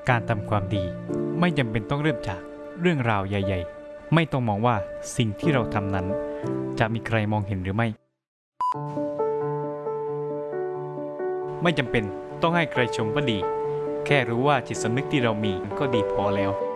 การทำความดีไม่จำเป็นต้องเริ่มจากเรื่องราวใหญ่ๆไม่ต้องมองว่าสิ่งที่เราทำนั้นจะมีใครมองเห็นหรือไม่ไม่จำเป็นต้องให้ใครชมว่าดีแค่รู้ว่าจิตสำนึกที่เรามีก็ดีพอแล้ว